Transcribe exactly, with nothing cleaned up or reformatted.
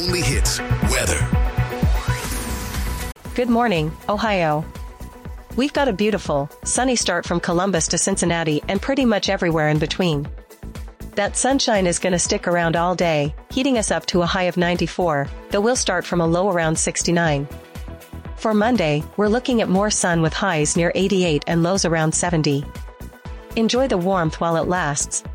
only hits, weather. Good morning, Ohio. We've got a beautiful, sunny start from Columbus to Cincinnati and pretty much everywhere in between. That sunshine is going to stick around all day, heating us up to a high of ninety-four, though we'll start from a low around sixty-nine. For Monday, we're looking at more sun with highs near eighty-eight and lows around seventy. Enjoy the warmth while it lasts,